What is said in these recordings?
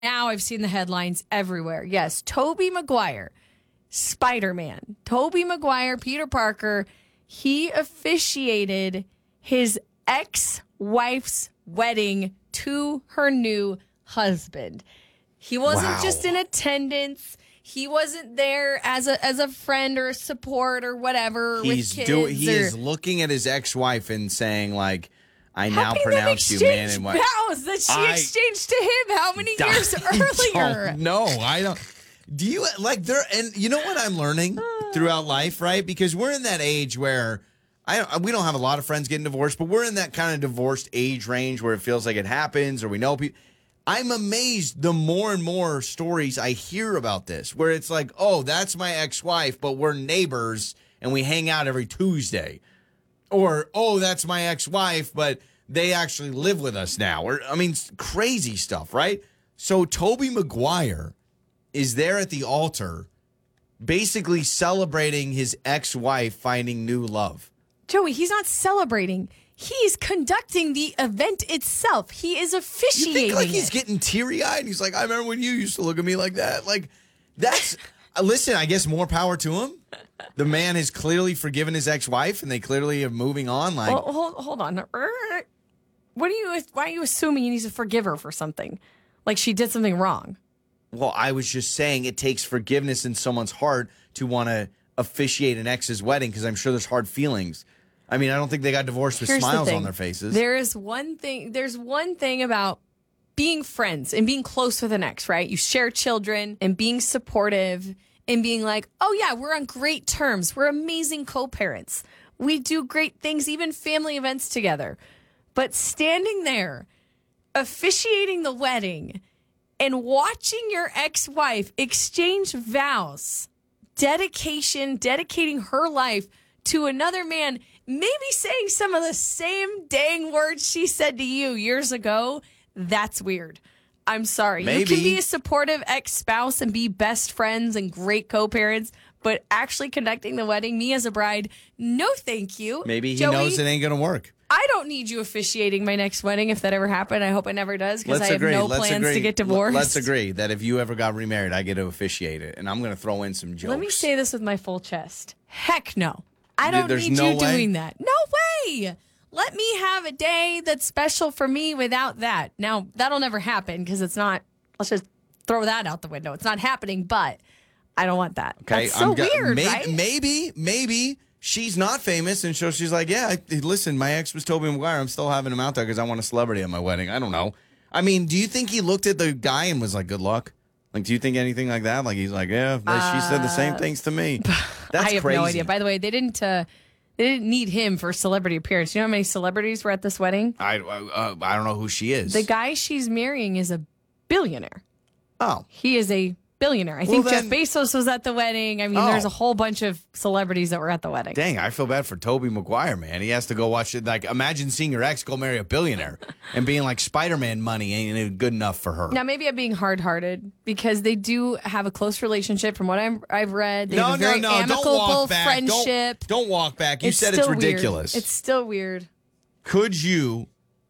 Now I've seen the headlines everywhere. Yes, Tobey Maguire, Spider-Man. Tobey Maguire, Peter Parker, he officiated his ex-wife's wedding to her new husband. He wasn't just in attendance. He wasn't there as a friend or a support or whatever. He is looking at his ex-wife and saying, like, I now pronounce you man and wife. Vows that she exchanged to him how many years earlier? No, I don't. Do you like there? And you know what I'm learning throughout life, right? Because we're in that age where we don't have a lot of friends getting divorced, but we're in that kind of divorced age range where it feels like it happens or we know people. I'm amazed the more and more stories I hear about this, where it's like, oh, that's my ex-wife, but we're neighbors and we hang out every Tuesday. Or, oh, that's my ex-wife, but they actually live with us now. Or, I mean, crazy stuff, right? So Tobey Maguire is there at the altar basically celebrating his ex-wife finding new love. Joey, he's not celebrating. He's conducting the event itself. He is officiating. You think like he's getting teary-eyed? He's like, I remember when you used to look at me like that. Like, that's... Listen, I guess more power to him. The man has clearly forgiven his ex-wife, and they clearly are moving on. Like, well, hold on. Why are you assuming he needs to forgive her for something? Like she did something wrong? Well, I was just saying it takes forgiveness in someone's heart to want to officiate an ex's wedding because I'm sure there's hard feelings. I mean, I don't think they got divorced with smiles on their faces. There's one thing about being friends and being close with an ex, right? You share children and being supportive and being like, oh yeah, we're on great terms. We're amazing co-parents. We do great things, even family events together. But standing there, officiating the wedding and watching your ex-wife exchange vows, dedicating her life to another man, maybe saying some of the same dang words she said to you years ago, that's weird. I'm sorry. Maybe. You can be a supportive ex-spouse and be best friends and great co-parents, but actually conducting the wedding, me as a bride, no thank you. Maybe he knows it ain't going to work. I don't need you officiating my next wedding if that ever happened. I hope it never does because I have no plans to get divorced. Let's agree that if you ever got remarried, I get to officiate it. And I'm going to throw in some jokes. Let me say this with my full chest. Heck no. I don't need you doing that. No way. Let me have a day that's special for me without that. Now, that'll never happen because it's not, let's just throw that out the window. It's not happening, but I don't want that. Okay, that's so weird, right? Maybe she's not famous, and so she's like, yeah, listen, my ex was Tobey Maguire. I'm still having him out there because I want a celebrity at my wedding. I don't know. I mean, do you think he looked at the guy and was like, good luck? Like, do you think anything like that? Like, he's like, yeah, she said the same things to me. That's I have crazy. No idea. By the way, they didn't need him for celebrity appearance. You know how many celebrities were at this wedding? I don't know who she is. The guy she's marrying is a billionaire. Oh. He is a billionaire. I think Jeff Bezos was at the wedding. I mean, there's a whole bunch of celebrities that were at the wedding. Dang, I feel bad for Tobey Maguire, man. He has to go watch it. Like, imagine seeing your ex go marry a billionaire and being like, Spider-Man money ain't good enough for her. Now, maybe I'm being hard-hearted because they do have a close relationship from what I've read. They have a very amicable friendship. Don't walk back. You said it's ridiculous. Weird. It's still weird. Could you,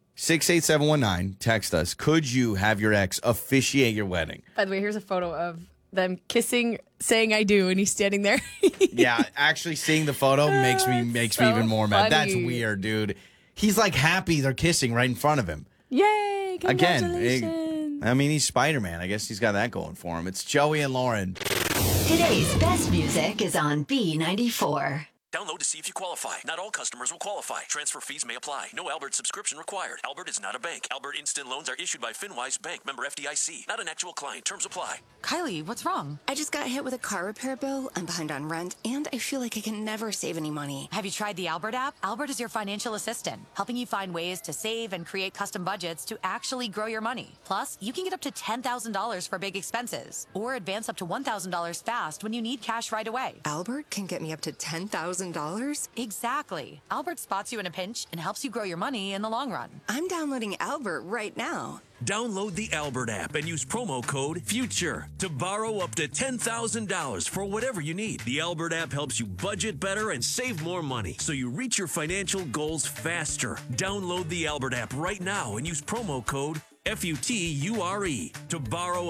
68719, text us, could you have your ex officiate your wedding? By the way, here's a photo of them kissing, saying I do, and he's standing there. Yeah, actually seeing the photo makes me even more mad. That's weird, dude. He's like happy they're kissing right in front of him. Yay, congratulations. Again, I mean, he's Spider-Man. I guess he's got that going for him. It's Joey and Lauren. Today's best music is on B94. Download to see if you qualify. Not all customers will qualify. Transfer fees may apply. No Albert subscription required. Albert is not a bank. Albert Instant Loans are issued by FinWise Bank, member FDIC. Not an actual client. Terms apply. Kylie, what's wrong? I just got hit with a car repair bill. I'm behind on rent, and I feel like I can never save any money. Have you tried the Albert app? Albert is your financial assistant, helping you find ways to save and create custom budgets to actually grow your money. Plus, you can get up to $10,000 for big expenses, or advance up to $1,000 fast when you need cash right away. Albert can get me up to $10,000? Exactly. Albert spots you in a pinch and helps you grow your money in the long run. I'm downloading Albert right now. Download the Albert app and use promo code FUTURE to borrow up to $10,000 for whatever you need. The Albert app helps you budget better and save more money so you reach your financial goals faster. Download the Albert app right now and use promo code FUTURE, to borrow